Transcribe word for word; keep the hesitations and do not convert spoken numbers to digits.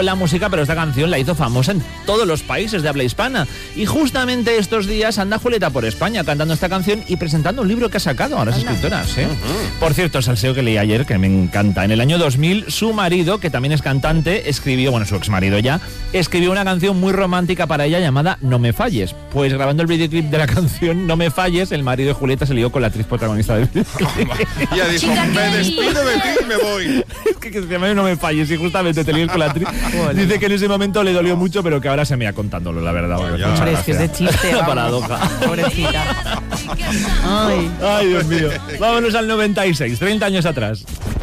la música, pero esta canción la hizo famosa en todos los países de habla hispana. Y justamente estos días anda Julieta por España cantando esta canción y presentando un libro que ha sacado. Ahora es escritora, ¿sí? Uh-huh. Por cierto, el salseo que leí ayer, que me encanta. En el año dos mil, su marido, que también es cantante, escribió, bueno, su exmarido ya, escribió una canción muy romántica para ella llamada No me falles. Pues grabando el videoclip de la canción No me falles, el marido de Julieta se lió con la actriz protagonista del videoclip. Ya dijo, me despido de ti y me voy. Es que, que se llama No me falles y justamente te lías con la actriz. Dice que en ese momento le dolió mucho, pero que ahora se me ha contándolo, la verdad. Hombre, es que es de chiste. La paradoja. Pobrecita. Ay. Ay, Dios mío. Vámonos al noventa y seis, treinta años atrás.